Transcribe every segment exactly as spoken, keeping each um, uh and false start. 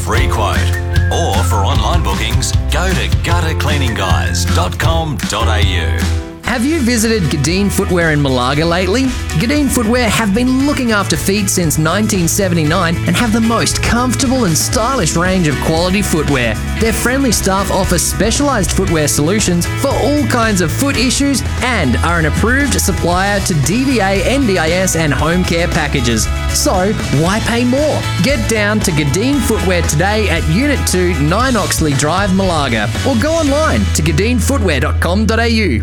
free quote. Or for online bookings, go to gutter cleaning guys dot com dot a u. Have you visited Gadeen Footwear in Malaga lately? Gadeen Footwear have been looking after feet since nineteen seventy-nine and have the most comfortable and stylish range of quality footwear. Their friendly staff offer specialised footwear solutions for all kinds of foot issues and are an approved supplier to D V A, N D I S and home care packages. So, why pay more? Get down to Gadeen Footwear today at Unit two, nine Oxley Drive, Malaga, or go online to gadeen footwear dot com dot a u.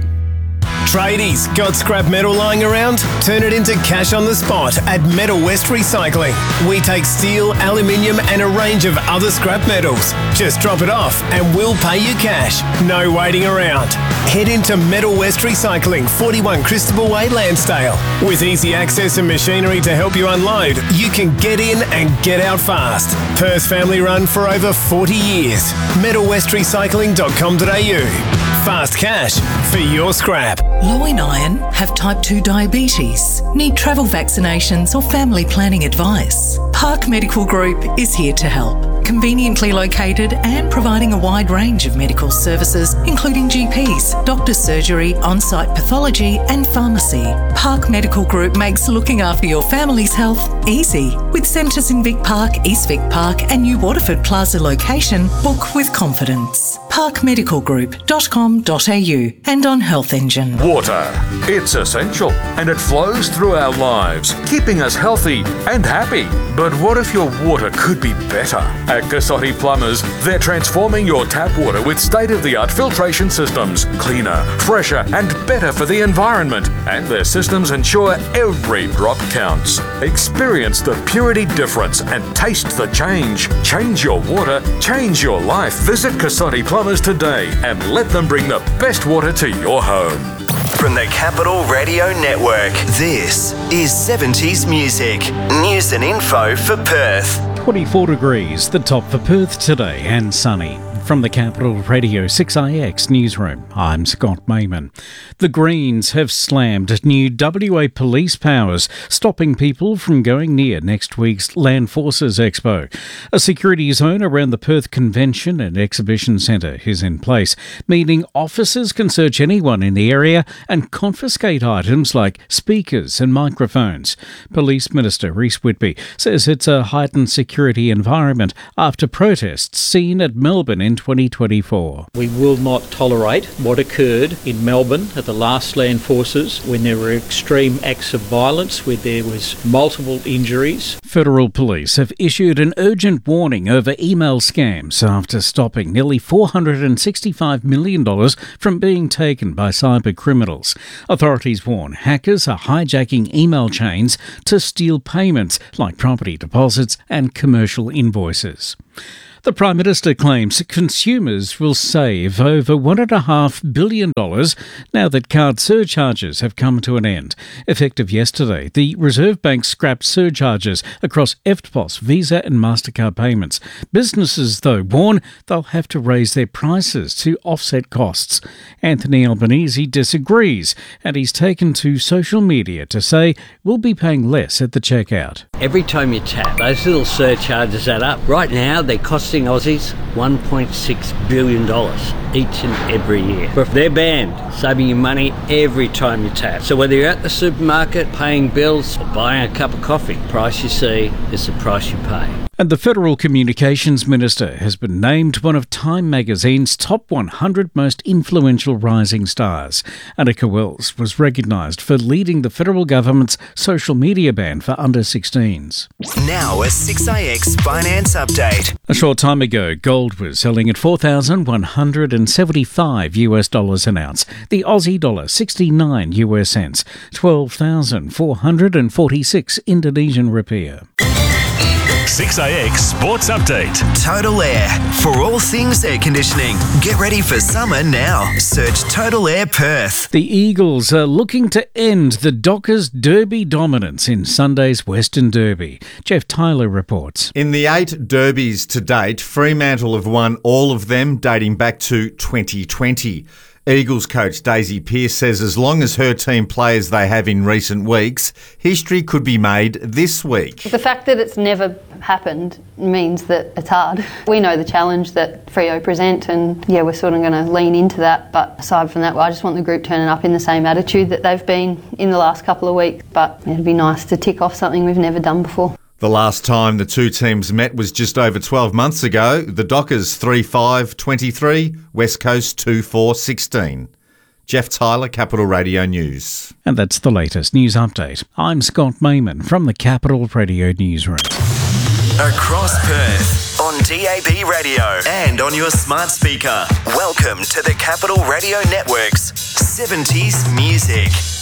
Tradies, got scrap metal lying around? Turn it into cash on the spot at Metal West Recycling. We take steel, aluminium and a range of other scrap metals. Just drop it off and we'll pay you cash. No waiting around. Head into Metal West Recycling, forty-one Christabel Way, Lansdale. With easy access and machinery to help you unload, you can get in and get out fast. Perth family run for over forty years. metal west recycling dot com dot a u. Fast cash for your scrap. Low in iron, have type two diabetes, need travel vaccinations or family planning advice. Park Medical Group is here to help. Conveniently located and providing a wide range of medical services, including G Ps, doctor's surgery, on-site pathology and pharmacy. Park Medical Group makes looking after your family's health easy. With centres in Vic Park, East Vic Park and New Waterford Plaza location, book with confidence. park medical group dot com dot a u and on Health Engine. Water. It's essential and it flows through our lives, keeping us healthy and happy. But what if your water could be better? At Cassotti Plumbers, they're transforming your tap water with state-of-the-art filtration systems, cleaner, fresher and better for the environment. And their systems ensure every drop counts. Experience the purity difference and taste the change. Change your water, change your life. Visit Cassotti Plumbers today and let them bring the best water to your home. From the Capital Radio Network, this is seventies Music. News and info for Perth. twenty-four degrees, the top for Perth today, and sunny. From the Capital Radio six A X newsroom, I'm Scott Mayman. The Greens have slammed new W A police powers, stopping people from going near next week's Land Forces Expo. A security zone around the Perth Convention and Exhibition Centre is in place, meaning officers can search anyone in the area and confiscate items like speakers and microphones. Police Minister Reece Whitby says it's a heightened security environment after protests seen at Melbourne in twenty twenty-four. We will not tolerate what occurred in Melbourne at the last Land Forces when there were extreme acts of violence, where there was multiple injuries. Federal Police have issued an urgent warning over email scams after stopping nearly four hundred sixty-five million dollars from being taken by cyber criminals. Authorities warn hackers are hijacking email chains to steal payments like property deposits and commercial invoices. The Prime Minister claims consumers will save over one point five billion dollars now that card surcharges have come to an end. Effective yesterday, the Reserve Bank scrapped surcharges across E F T P O S, Visa and MasterCard payments. Businesses, though, warn they'll have to raise their prices to offset costs. Anthony Albanese disagrees, and he's taken to social media to say we'll be paying less at the checkout. Every time you tap, those little surcharges add up. Right now, they're costing Aussies one point six billion dollars each and every year. But if they're banned, saving you money every time you tap. So whether you're at the supermarket, paying bills or buying a cup of coffee, the price you see is the price you pay. And the Federal Communications Minister has been named one of Time magazine's top one hundred most influential rising stars. Annika Wells was recognised for leading the federal government's social media ban for under sixteens. Now a six A X finance update. A short time ago, gold was selling at four thousand one hundred seventy-five US dollars an ounce. The Aussie dollar sixty-nine US cents, twelve thousand four hundred forty-six Indonesian rupiah. six A X Sports Update. Total Air. For all things air conditioning. Get ready for summer now. Search Total Air Perth. The Eagles are looking to end the Dockers Derby dominance in Sunday's Western Derby. Jeff Tyler reports. In the eight derbies to date, Fremantle have won all of them dating back to twenty twenty. Eagles coach Daisy Pearce says as long as her team play as they have in recent weeks, history could be made this week. The fact that it's never happened means that it's hard. We know the challenge that Freo present, and yeah, we're sort of going to lean into that. But aside from that, I just want the group turning up in the same attitude that they've been in the last couple of weeks. But it'd be nice to tick off something we've never done before. The last time the two teams met was just over twelve months ago. The Dockers three five twenty-three, West Coast two four sixteen. Jeff Tyler, Capital Radio News. And that's the latest news update. I'm Scott Mayman from the Capital Radio Newsroom. Across Perth, on D A B radio and on your smart speaker. Welcome to the Capital Radio Network's seventies Music.